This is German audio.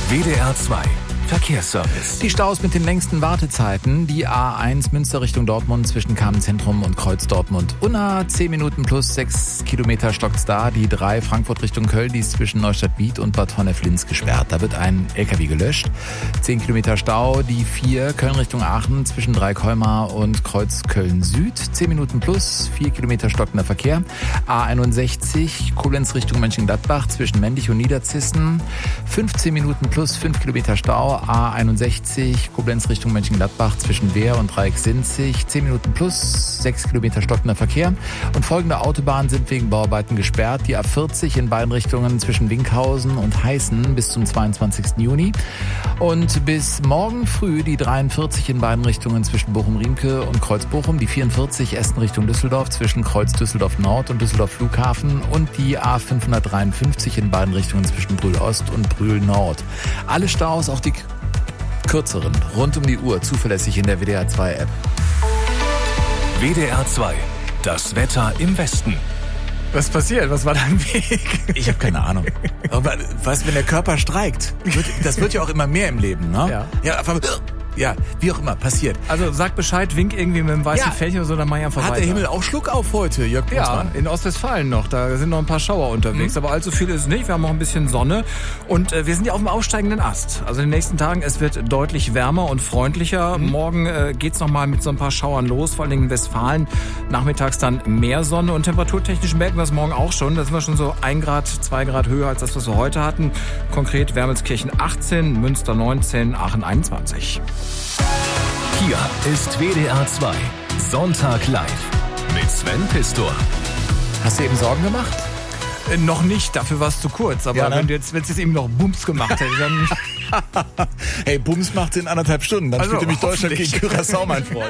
WDR 2 Verkehrsservice. Die Staus mit den längsten Wartezeiten. Die A1 Münster Richtung Dortmund zwischen Kamenz-Zentrum und Kreuz Dortmund-Unna. 10 Minuten plus 6 Kilometer stockt's da. Die 3 Frankfurt Richtung Köln, die ist zwischen Neustadt-Biet und Bad Honnef-Linz gesperrt. Da wird ein LKW gelöscht. 10 Kilometer Stau. Die 4 Köln Richtung Aachen zwischen Dreikolmar und Kreuz Köln-Süd. 10 Minuten plus 4 Kilometer stockender Verkehr. A61 Koblenz Richtung Mönchengladbach zwischen Mendig und Niederzissen. 15 Minuten plus 5 Kilometer Stau. A61 Koblenz Richtung Mönchengladbach zwischen Wehr und Dreieck-Sinzig. 10 Minuten plus 6 Kilometer stockender Verkehr. Und folgende Autobahnen sind wegen Bauarbeiten gesperrt. Die A40 in beiden Richtungen zwischen Winkhausen und Heißen bis zum 22. Juni. Und bis morgen früh die 43 in beiden Richtungen zwischen Bochum-Riemke und Kreuz-Bochum. Die 44 Essen Richtung Düsseldorf zwischen Kreuz Düsseldorf-Nord und Düsseldorf-Flughafen. Und die A553 in beiden Richtungen zwischen Brühl-Ost und Brühl-Nord. Alle Staus, auch die kürzeren, rund um die Uhr, zuverlässig in der WDR 2 App. WDR 2, das Wetter im Westen. Was passiert? Was war dein Weg? Ich habe keine Ahnung. Aber was, wenn der Körper streikt? Das wird ja auch immer mehr im Leben, ne? Ja, wie auch immer, passiert. Also sag Bescheid, wink irgendwie mit dem weißen Fällchen oder so, dann mach ich einfach weiter. Hat der Himmel auch Schluck auf heute, Jörg Postmann? Ja, in Ostwestfalen noch. Da sind noch ein paar Schauer unterwegs, aber allzu viel ist es nicht. Wir haben noch ein bisschen Sonne und wir sind ja auf dem aufsteigenden Ast. Also in den nächsten Tagen, es wird deutlich wärmer und freundlicher. Morgen geht's noch mal mit so ein paar Schauern los, vor allen Dingen in Westfalen. Nachmittags dann mehr Sonne und temperaturtechnisch merken wir es morgen auch schon. Da sind wir schon so 1 Grad, 2 Grad höher als das, was wir heute hatten. Konkret Wermelskirchen 18, Münster 19, Aachen 21. Hier ist WDR 2 Sonntag live mit Sven Pistor. Hast du eben Sorgen gemacht? Noch nicht, dafür war es zu kurz. Aber wenn es jetzt eben noch Bums gemacht hätte, dann... Hey, Bums macht's in 1,5 Stunden. Dann spielt nämlich Deutschland gegen Curaçao, mein Freund.